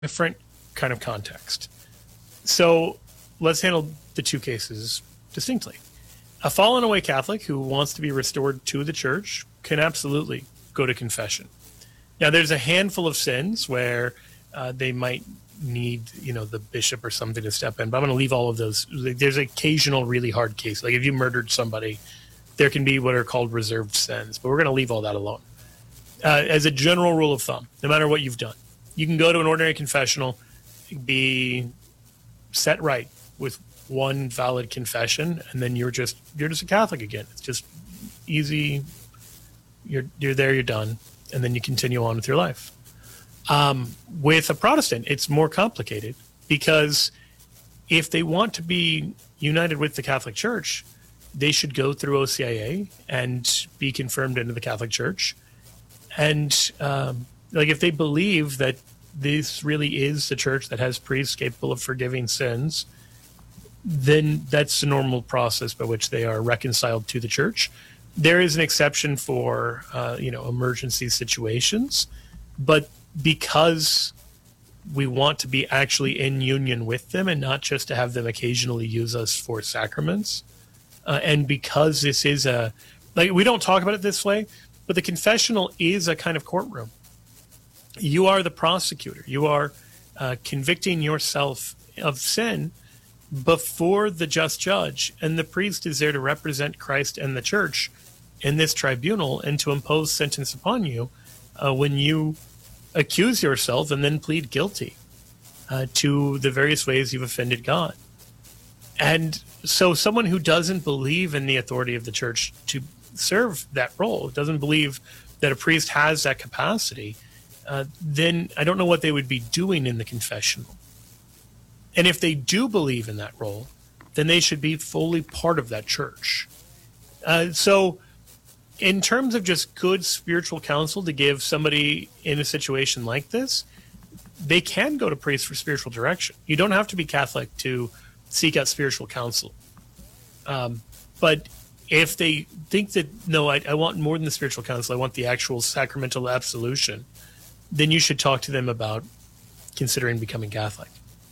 different kind of context. So let's handle the two cases distinctly. A fallen away Catholic who wants to be restored to the church can absolutely go to confession. Now, there's a handful of sins where they might need, the bishop or something to step in, but I'm going to leave all of those. There's occasional really hard case. Like if you murdered somebody, there can be what are called reserved sins, but we're going to leave all that alone. As a general rule of thumb, no matter what you've done, you can go to an ordinary confessional, be set right with one valid confession, and then you're just a Catholic again. It's just easy. You're there, you're done, and then you continue on with your life. With a Protestant, it's more complicated because if they want to be united with the Catholic Church, they should go through OCIA and be confirmed into the Catholic Church. And if they believe that this really is the church that has priests capable of forgiving sins, then that's the normal process by which they are reconciled to the church. There is an exception for, emergency situations, but because we want to be actually in union with them and not just to have them occasionally use us for sacraments, and because this is we don't talk about it this way, but the confessional is a kind of courtroom. You are the prosecutor. You are convicting yourself of sin before the just judge, and the priest is there to represent Christ and the church in this tribunal and to impose sentence upon you when you accuse yourself and then plead guilty to the various ways you've offended God. And so someone who doesn't believe in the authority of the church to serve that role, doesn't believe that a priest has that capacity, then I don't know what they would be doing in the confessional. And if they do believe in that role, then they should be fully part of that church. So in terms of just good spiritual counsel to give somebody in a situation like this, they can go to priests for spiritual direction. You don't have to be Catholic to seek out spiritual counsel. But if they think that, no, I want more than the spiritual counsel, I want the actual sacramental absolution, then you should talk to them about considering becoming Catholic.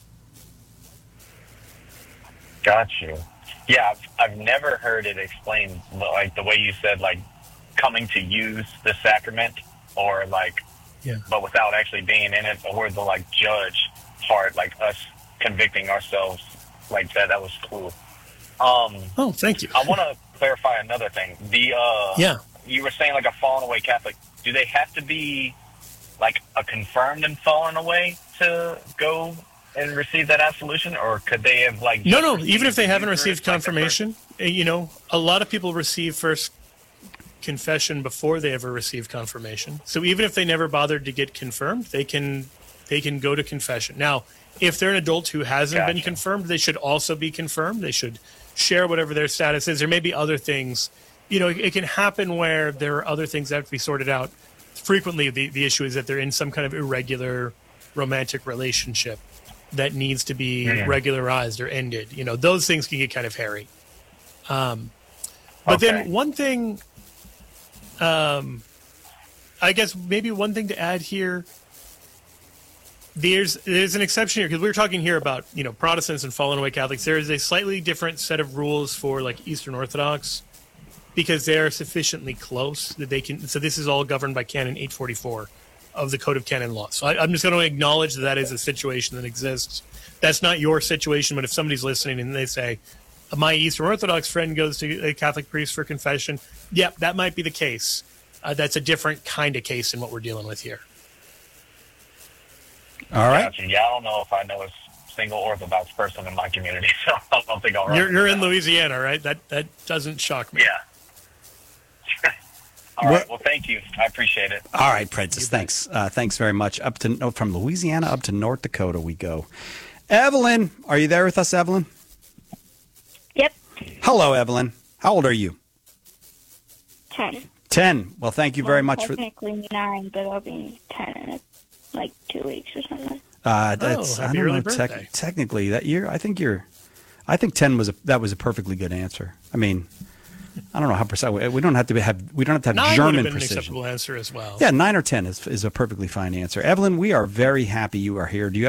Got you. Yeah, I've never heard it explained like the way you said, like coming to use the sacrament, or but without actually being in it, or the judge part, like us convicting ourselves like that. That was cool. Oh, thank you. I want to clarify another thing. You were saying a fallen away Catholic. Do they have to be a confirmed and fallen away to go and receive that absolution, or could they have No, even if they haven't received confirmation, a lot of people receive first confession before they ever receive confirmation. So even if they never bothered to get confirmed, they can go to confession. Now, if they're an adult who hasn't been confirmed, they should also be confirmed. They should share whatever their status is. There may be other things. It can happen where there are other things that have to be sorted out. Frequently, the issue is that they're in some kind of irregular romantic relationship that needs to be regularized or ended. Those things can get kind of hairy. But then one thing, I guess maybe one thing to add here, there's an exception here, because we were talking here about, Protestants and fallen away Catholics. There is a slightly different set of rules for Eastern Orthodox, because they are sufficiently close that they can. So this is all governed by Canon 844 of the Code of Canon Law. So I'm just going to acknowledge that is a situation that exists. That's not your situation, but if somebody's listening and they say, my Eastern Orthodox friend goes to a Catholic priest for confession, that might be the case. That's a different kind of case than what we're dealing with here. All right. Gotcha. Yeah, I don't know if I know a single Orthodox person in my community, so I don't think I'll. You're in Louisiana, right? That doesn't shock me. Yeah. All right. Well, thank you. I appreciate it. All right, Prentice. Thanks. Thanks very much. From Louisiana up to North Dakota we go. Evelyn, are you there with us, Evelyn? Yep. Hello, Evelyn. How old are you? 10. 10. Well, thank you very much for. Technically 9, but I'll be 10 in 2 weeks or something. That's happy early birthday. Technically that year. I think 10 was a perfectly good answer. I mean, I don't know how precise. We don't have to have 9 would have German been an precision. acceptable answer as well. Yeah, 9 or 10 is a perfectly fine answer. Evelyn, we are very happy you are here. Do you